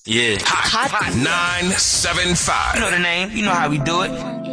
Yeah. Hot 975. You know the name. You know how we do it.